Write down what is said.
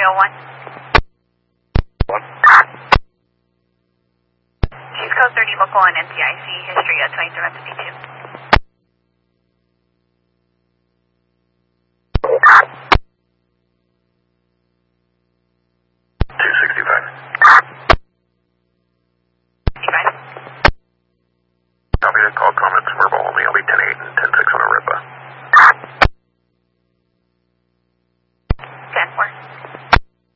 301. What? Chief Code 30 Local on NTIC, history at 2352. Copy that call,